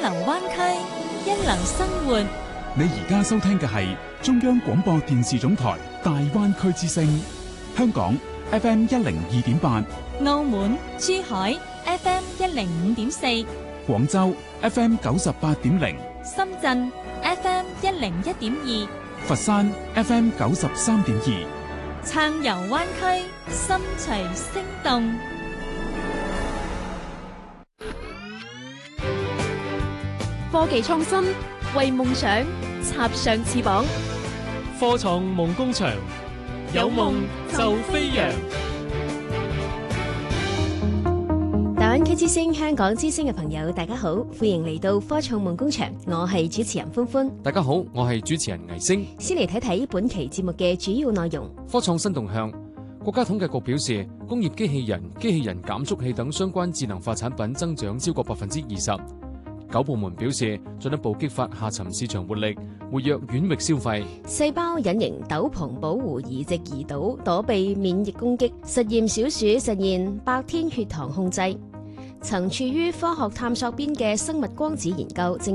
流灣區，一流生活。 你而家收聽嘅係中央廣播電視總台大灣區之聲，香港 FM 102.8， 澳門、珠海 FM 105.4， 廣州 FM 98.0， 深圳 FM 101.2， 佛山 FM 93.2， 暢遊灣區，心隨聲動。 科技創新，為夢想插上翅膀。 科創夢工場，有夢就飛揚。 大灣區之聲、香港之聲嘅朋友，大家好，歡迎嚟到科創夢工場，我係主持人歡歡。 大家好，我係主持人倪星。 先嚟睇睇本期節目嘅主要內容。 科創新動向，國家統計局表示，工業機器人、機器人減速器等相關智能化產品增長超過20%。9部門表示，進一步激發下沉市場活力，活躍遠域消費。 細胞隱形斗篷保護移植胰島，躲避免疫攻擊。實驗小鼠實現白天血糖控制。曾處於科學探索邊嘅生物光子研究正